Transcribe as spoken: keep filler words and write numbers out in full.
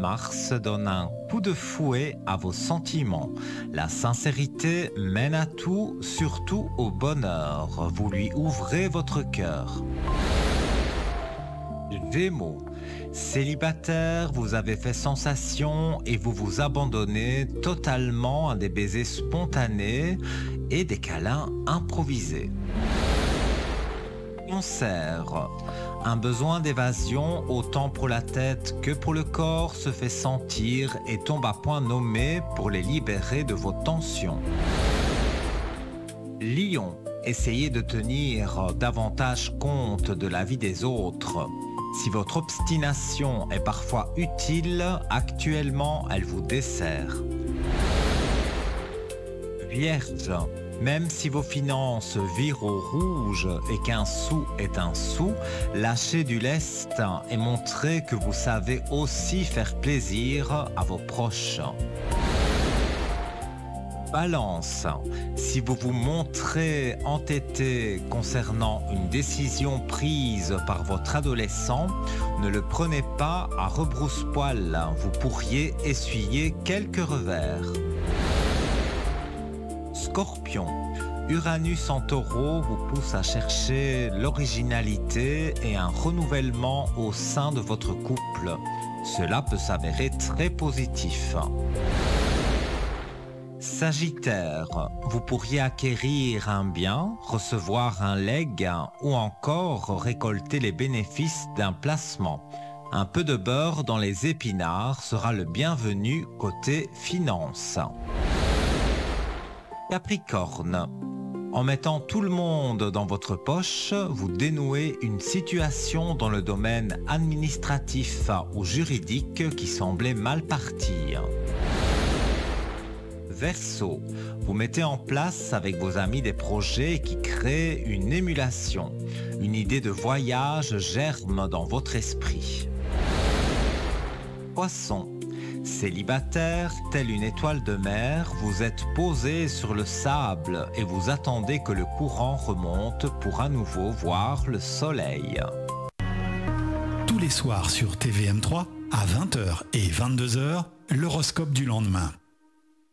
Mars donne un coup de fouet à vos sentiments. La sincérité mène à tout, surtout au bonheur. Vous lui ouvrez votre cœur. Gémeaux. Célibataire, vous avez fait sensation et vous vous abandonnez totalement à des baisers spontanés et des câlins improvisés. Cancer. Un besoin d'évasion, autant pour la tête que pour le corps, se fait sentir et tombe à point nommé pour les libérer de vos tensions. Lion. Essayez de tenir davantage compte de la vie des autres. Si votre obstination est parfois utile, actuellement, elle vous dessert. Vierge. Même si vos finances virent au rouge et qu'un sou est un sou, lâchez du lest et montrez que vous savez aussi faire plaisir à vos proches. Balance. Si vous vous montrez entêté concernant une décision prise par votre adolescent, ne le prenez pas à rebrousse-poil. Vous pourriez essuyer quelques revers. Scorpion. Uranus en taureau vous pousse à chercher l'originalité et un renouvellement au sein de votre couple. Cela peut s'avérer très positif. Sagittaire, vous pourriez acquérir un bien, recevoir un legs ou encore récolter les bénéfices d'un placement. Un peu de beurre dans les épinards sera le bienvenu côté finance. Capricorne, en mettant tout le monde dans votre poche, vous dénouez une situation dans le domaine administratif ou juridique qui semblait mal partie. Verseau, vous mettez en place avec vos amis des projets qui créent une émulation. Une idée de voyage germe dans votre esprit. Poisson, célibataire, telle une étoile de mer, vous êtes posé sur le sable et vous attendez que le courant remonte pour à nouveau voir le soleil. Tous les soirs sur T V M trois, à vingt heures et vingt-deux heures, l'horoscope du lendemain.